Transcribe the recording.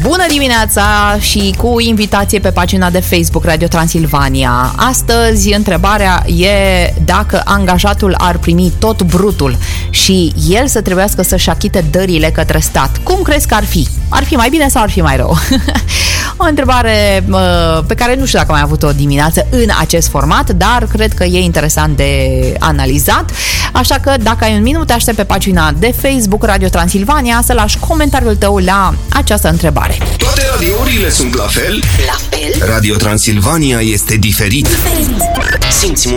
Bună dimineața și cu invitație pe pagina de Facebook Radio Transilvania. Astăzi întrebarea e dacă angajatul ar primi tot brutul și el să trebuiască să-și achite dările către stat. Cum crezi că ar fi? Ar fi mai bine sau ar fi mai rău? O întrebare pe care nu știu dacă am mai avut-o dimineață în acest format, dar cred că e interesant de analizat. Așa că dacă ai un minut, te aștept pe pagina de Facebook Radio Transilvania să lași comentariul tău la această întrebare. Toate radiourile sunt la fel? La fel? Radio Transilvania este diferit. Simți